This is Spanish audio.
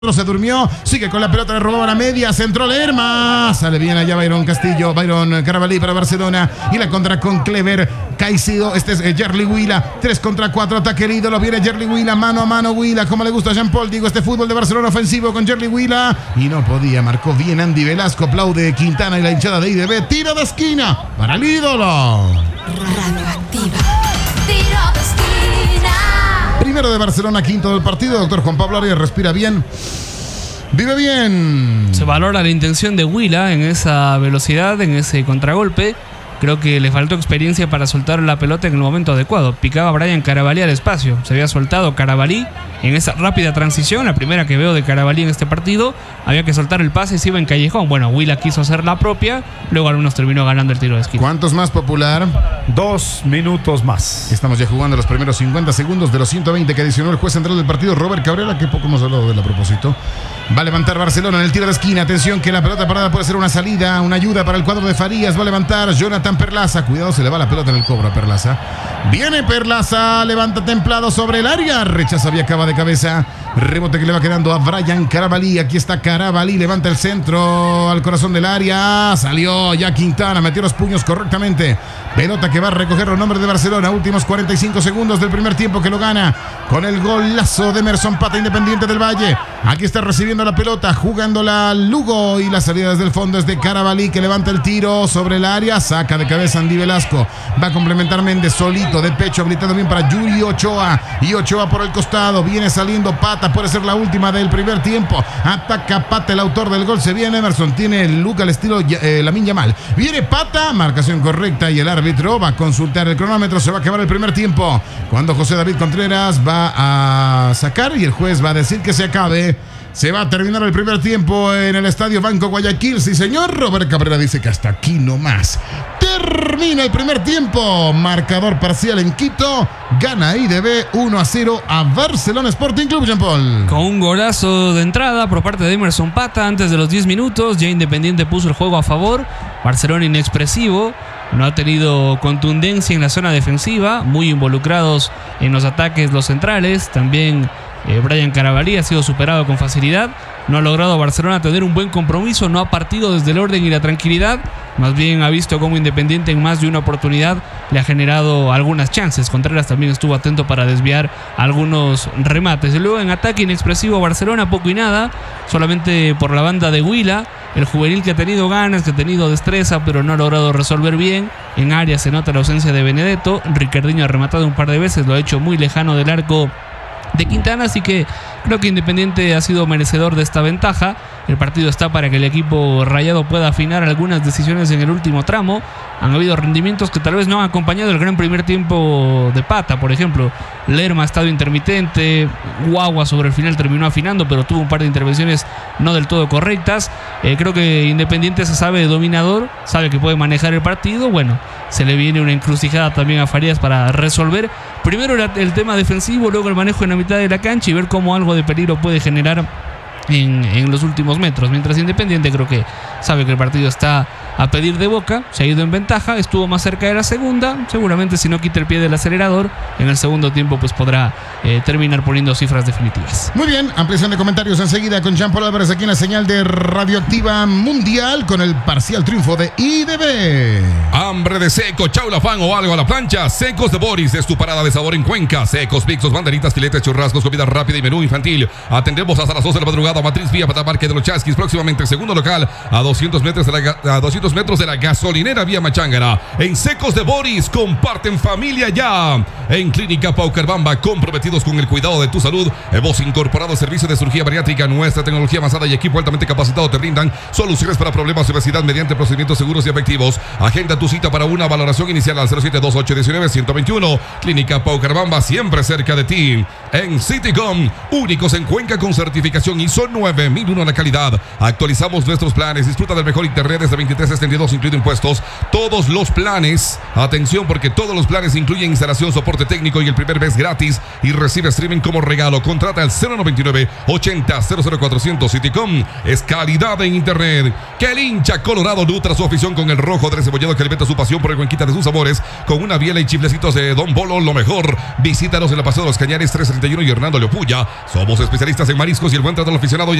Se durmió, sigue con la pelota, le robaban a media, centró Lerma, sale bien allá Byron Carabalí para Barcelona y la contra con Clever Caicedo. Este es Yerli Huila, 3 contra 4, ataque el ídolo, viene Yerli Huila, mano a mano Huila, como le gusta a Jean Paul, digo, este fútbol de Barcelona ofensivo con Yerli Huila y no podía, marcó bien Andy Velasco, aplaude Quintana y la hinchada de IDB, tiro de esquina para el ídolo. Radioactiva, tiro de esquina. Primero de Barcelona, quinto del partido. Doctor Juan Pablo Arias respira bien. Vive bien. Se valora la intención de Huila en esa velocidad, en ese contragolpe. Creo que le faltó experiencia para soltar la pelota en el momento adecuado. Picaba Brian Carabalí al espacio. Se había soltado Carabalí en esa rápida transición, la primera que veo de Carabalí en este partido. Había que soltar el pase y se iba en callejón. Bueno, Huila quiso hacer la propia. Luego algunos terminó ganando el tiro de esquina. ¿Cuántos más, Popular? 2 minutos más. Estamos ya jugando los primeros 50 segundos de los 120 que adicionó el juez central del partido, Robert Cabrera, que poco hemos hablado de él a propósito. Va a levantar Barcelona en el tiro de esquina. Atención que la pelota parada puede ser una salida, una ayuda para el cuadro de Farías. Va a levantar Jonathan Perlaza. Cuidado, se le va la pelota en el cobro a Perlaza. Viene Perlaza, levanta templado sobre el área. Rechaza vía cava de cabeza. Rebote que le va quedando a Brian Carabalí. Aquí está Carabalí, levanta el centro al corazón del área. Salió ya Quintana, metió los puños correctamente. Pelota que va a recoger los nombres de Barcelona. Últimos 45 segundos del primer tiempo, que lo gana con el golazo de Emerson Pata, Independiente del Valle. Aquí está recibiendo la pelota, jugándola Lugo, y la salida desde el fondo es de Carabalí, que levanta el tiro sobre el área, saca de cabeza Andy Velasco, va a complementar Méndez solito de pecho, habilitando bien para Yuri Ochoa, y Ochoa por el costado, viene saliendo Pata, puede ser la última del primer tiempo, ataca Pata, el autor del gol, se viene Emerson, tiene el look al estilo Lamine Yamal, viene Pata, marcación correcta y el árbitro va a consultar el cronómetro, se va a acabar el primer tiempo, cuando José David Contreras va a sacar y el juez va a decir que se acabe. Se va a terminar el primer tiempo en el Estadio Banco Guayaquil. Sí, señor. Robert Cabrera dice que hasta aquí nomás. Termina el primer tiempo. Marcador parcial en Quito. Gana IDB 1-0 a Barcelona Sporting Club, Jean Paul. Con un golazo de entrada por parte de Emerson Pata antes de los 10 minutos. Ya Independiente puso el juego a favor. Barcelona inexpresivo. No ha tenido contundencia en la zona defensiva. Muy involucrados en los ataques los centrales. También Brian Carabalí ha sido superado con facilidad. No ha logrado Barcelona tener un buen compromiso. No ha partido desde el orden y la tranquilidad. Más bien ha visto cómo Independiente en más de una oportunidad le ha generado algunas chances. Contreras también estuvo atento para desviar algunos remates. Y luego en ataque inexpresivo Barcelona, poco y nada. Solamente por la banda de Huila, el juvenil que ha tenido ganas, que ha tenido destreza, pero no ha logrado resolver bien. En área se nota la ausencia de Benedetto. Ricardinho ha rematado un par de veces, lo ha hecho muy lejano del arco de Quintana, así que creo que Independiente ha sido merecedor de esta ventaja. El partido está para que el equipo rayado pueda afinar algunas decisiones en el último tramo. Han habido rendimientos que tal vez no han acompañado el gran primer tiempo de Pata, por ejemplo. Lerma ha estado intermitente, Guagua sobre el final terminó afinando, pero tuvo un par de intervenciones no del todo correctas. Creo que Independiente se sabe dominador, sabe que puede manejar el partido. Bueno, se le viene una encrucijada también a Farías para resolver primero el tema defensivo, luego el manejo en la mitad de la cancha y ver cómo algo de peligro puede generar en los últimos metros. Mientras Independiente creo que sabe que el partido está a pedir de boca, se ha ido en ventaja, estuvo más cerca de la segunda. Seguramente si no quita el pie del acelerador en el segundo tiempo pues podrá terminar poniendo cifras definitivas. Muy bien, ampliación de comentarios enseguida con Jean Paul Álvarez aquí en la señal de Radioactiva Mundial con el parcial triunfo de IDB. Hambre de seco, chaulafán o algo a la plancha. Secos de Boris es tu parada de sabor en Cuenca. Secos, mixos, banderitas, filetes, churrascos, comida rápida y menú infantil. Atendemos hasta las 2 de la madrugada. Matriz Vía Patamarque de los Chasquis. Próximamente segundo local a 200 metros de la gasolinera Vía Machángara. En Secos de Boris comparten familia ya. En Clínica Paucarbamba, comprometidos con el cuidado de tu salud. Hemos incorporado servicio de cirugía bariátrica. Nuestra tecnología avanzada y equipo altamente capacitado te brindan soluciones para problemas de obesidad mediante procedimientos seguros y efectivos. Agenda tu cita para una valoración inicial al 072819-121. Clínica Paucarbamba, siempre cerca de ti. En Citycom, únicos en Cuenca con certificación ISO 9001 en la calidad. Actualizamos nuestros planes disponibles disfruta del mejor internet desde 23.62 incluido impuestos. Todos los planes, atención porque todos los planes incluyen instalación, soporte técnico y el primer mes gratis y recibe streaming como regalo. Contrata al 099 80 00400. Citycom es calidad en internet. Que el hincha colorado nutra su afición con el rojo del cebollado que alimenta su pasión por el Cuenquita de sus sabores con una biela y chiflecitos de Don Bolo, lo mejor. Visítanos en la Paseo de los Cañares 331 y Hernando Leopulla. Somos especialistas en mariscos y el buen trato al aficionado.